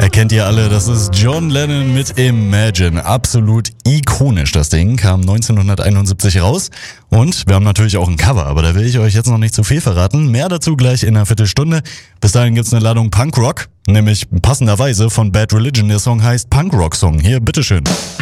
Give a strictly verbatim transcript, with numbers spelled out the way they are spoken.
Kennt ihr alle, das ist John Lennon mit Imagine. Absolut ikonisch, das Ding. Kam neunzehnhunderteinundsiebzig raus. Und wir haben natürlich auch ein Cover, aber da will ich euch jetzt noch nicht zu viel verraten. Mehr dazu gleich in einer Viertelstunde. Bis dahin gibt's eine Ladung Punkrock, nämlich passenderweise von Bad Religion. Der Song heißt Punkrock Song. Hier, bitteschön.